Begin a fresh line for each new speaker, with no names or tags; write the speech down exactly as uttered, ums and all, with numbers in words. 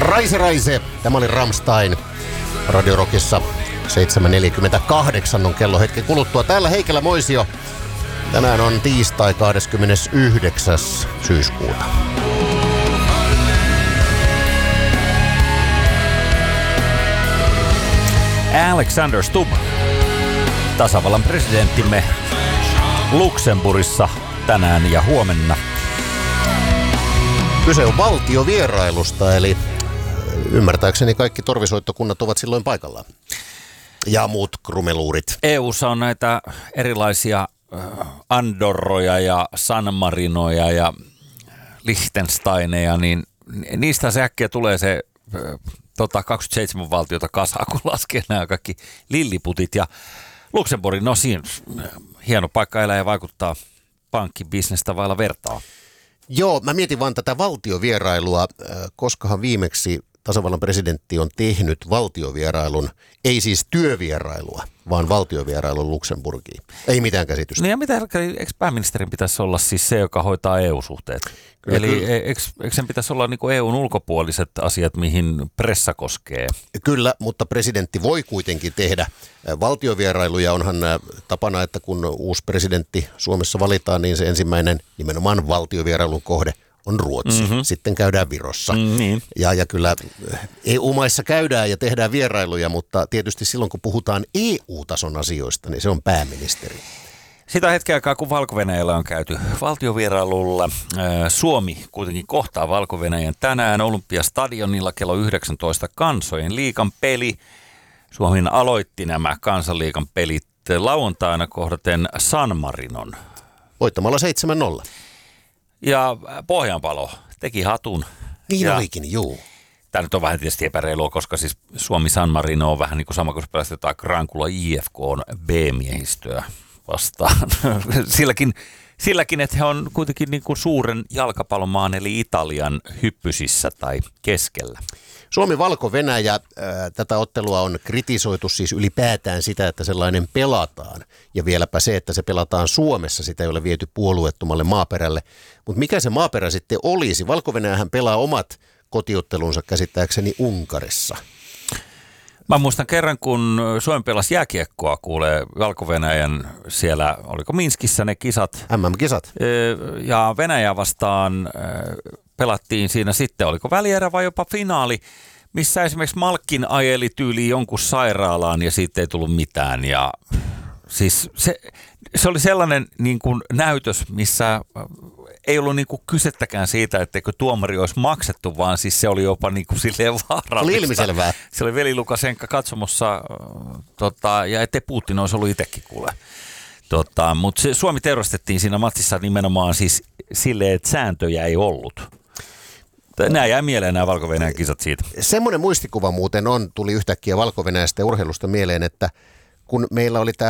Raise Raise. Tämä oli Rammstein Radio Rockissa. seitsemän neljäkymmentäkahdeksan on kello hetken kuluttua. Täällä Heikelä Moisio. Tänään on tiistai kahdeskymmenesyhdeksäs syyskuuta.
Alexander Stubb, tasavallan presidenttimme Luxemburgissa tänään ja huomenna.
Kyse on valtiovierailusta, eli ymmärtääkseni kaikki torvisoittokunnat ovat silloin paikallaan. Ja muut krumeluurit.
E U:ssa on näitä erilaisia Andorroja ja San Marinoja ja Liechtensteineja, niin niistä se äkkiä tulee se tota, kaksikymmentäseitsemän valtiota kasaan, kun laskee nämä kaikki lilliputit. Ja Luxemburgin, no siinä hieno paikka elää ja vaikuttaa pankkibisnestä vailla vertaa.
Joo, mä mietin vaan tätä valtiovierailua, koskahan viimeksi tasavallan presidentti on tehnyt valtiovierailun, ei siis työvierailua, vaan valtiovierailun Luxemburgiin. Ei mitään käsitystä.
Niin ja mitä, eikö pääministerin pitäisi olla siis se, joka hoitaa E U-suhteet? Kyllä, Eli kyllä. Eikö, eikö sen pitäisi olla niin kuin E U:n ulkopuoliset asiat, mihin pressa koskee?
Kyllä, mutta presidentti voi kuitenkin tehdä valtiovierailuja. Onhan tapana, että kun uusi presidentti Suomessa valitaan, niin se ensimmäinen nimenomaan valtiovierailun kohde on Ruotsi. Mm-hmm. Sitten käydään Virossa. Mm-hmm. Ja, ja kyllä E U-maissa käydään ja tehdään vierailuja, mutta tietysti silloin kun puhutaan E U-tason asioista, niin se on pääministeri.
Sitä hetken aikaa, kun Valko-Venäjällä on käyty valtiovierailulla. Suomi kuitenkin kohtaa Valko-Venäjän tänään Olympiastadionilla kello yhdeksäntoista kansojen liigan peli. Suomi aloitti nämä kansanliigan pelit lauantaina kohdaten San Marinon.
Voittamalla seitsemän nolla.
Ja Pohjanpalo teki hatun.
Niin
ja
olikin, juu.
Tämä nyt on vähän tietysti epäreilua, koska siis Suomi San Marino on vähän niin kuin sama kuin pelastetaan Grankula I F K:n B-miehistöä vastaan. silläkin, silläkin, että he on kuitenkin niin kuin suuren jalkapallomaan eli Italian hyppysissä tai keskellä.
Suomi-Valko-Venäjä, äh, tätä ottelua on kritisoitu siis ylipäätään sitä, että sellainen pelataan. Ja vieläpä se, että se pelataan Suomessa, sitä ei ole viety puolueettomalle maaperälle. Mutta mikä se maaperä sitten olisi? Valko-Venäjähän pelaa omat kotiottelunsa käsittääkseni Unkarissa.
Mä muistan kerran, kun Suomi pelasi jääkiekkoa, kuulee Valko-Venäjän siellä, oliko Minskissä ne kisat?
M M-kisat.
Ja Venäjä vastaan pelattiin siinä sitten, oliko välierä vai jopa finaali, missä esimerkiksi Malkkin ajeli tyyliin jonkun sairaalaan ja siitä ei tullut mitään. Ja siis se, se oli sellainen niin kuin näytös, missä ei ollut niin kuin kysettäkään siitä, etteikö tuomari olisi maksettu, vaan siis se oli jopa niin kuin silleen vaarallista.
Oli ilmiselvää.
Se oli veli Lukasenka katsomossa, tota, ja ettei Putin olisi ollut itsekin kuule. Tota, mutta Suomi teurastettiin siinä matsissa nimenomaan siis silleen, että sääntöjä ei ollut. Nämä jää mieleen nämä Valko-Venäjän kisat siitä.
Semmoinen muistikuva muuten on, tuli yhtäkkiä Valko-Venäjästä ja urheilusta mieleen, että kun meillä oli tämä